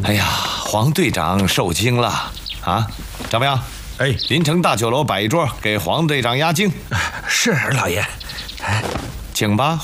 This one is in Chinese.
哎呀，黄队长受惊了啊！张彪， 哎， 临城大酒楼摆一桌，给黄队长压惊。 是老爷。 请吧。